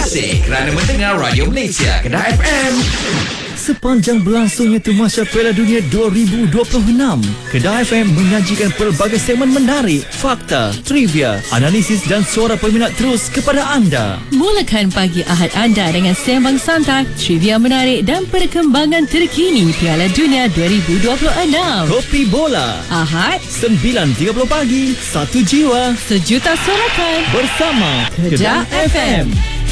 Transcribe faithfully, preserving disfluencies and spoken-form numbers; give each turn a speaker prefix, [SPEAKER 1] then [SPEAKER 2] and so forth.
[SPEAKER 1] kasih kerana mendengar Radio Malaysia Kedah F M.
[SPEAKER 2] Sepanjang berlangsungnya Tumasha Piala Dunia dua ribu dua puluh enam, Kedah F M menyajikan pelbagai segmen menarik, fakta, trivia, analisis dan suara peminat terus kepada anda.
[SPEAKER 3] Mulakan pagi Ahad anda dengan sembang santai, trivia menarik dan perkembangan terkini Piala Dunia dua ribu dua puluh enam.
[SPEAKER 2] Kopi Bola
[SPEAKER 3] Ahad
[SPEAKER 2] sembilan tiga puluh pagi, satu jiwa,
[SPEAKER 3] sejuta sorakan
[SPEAKER 2] bersama
[SPEAKER 3] Kedah F M.